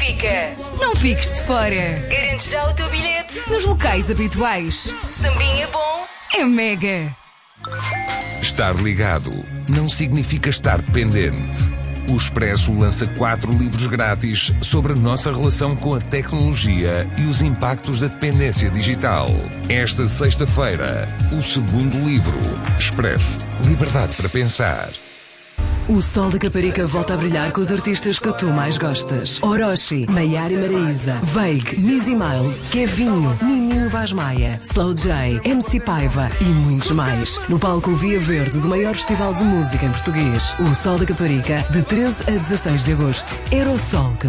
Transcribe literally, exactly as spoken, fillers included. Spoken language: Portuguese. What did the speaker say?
Benfica. Não fiques de fora. Garante já o teu bilhete nos locais habituais. Sambinha bom é Mega. Estar ligado não significa estar dependente. O Expresso lança quatro livros grátis sobre a nossa relação com a tecnologia e os impactos da dependência digital. Esta sexta-feira, o segundo livro, Expresso, Liberdade para Pensar. O Sol da Caparica volta a brilhar com os artistas que tu mais gostas. Orochi, Maiara Maraíza, Veig, Missy Miles, Kevinho, Nininho Vaz Maia, Slow J, M C Paiva e muitos mais. No palco Via Verde do maior festival de música em português, o Sol da Caparica, de treze a dezasseis de agosto. Era o sol que